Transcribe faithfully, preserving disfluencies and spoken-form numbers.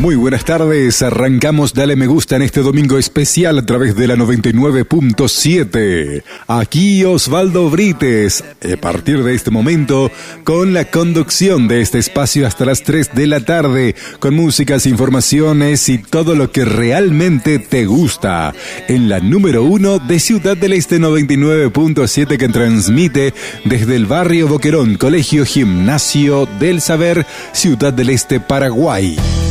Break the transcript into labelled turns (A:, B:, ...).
A: Muy buenas tardes, arrancamos Dale Me Gusta en este domingo especial a través de la noventa y nueve punto siete. Aquí Osvaldo Brites, a partir de este momento, con la conducción de este espacio hasta las tres de la tarde, con músicas, informaciones y todo lo que realmente te gusta. En la número uno de Ciudad del Este noventa y nueve punto siete, que transmite desde el barrio Boquerón, Colegio Gimnasio del Saber, Ciudad del Este, Paraguay.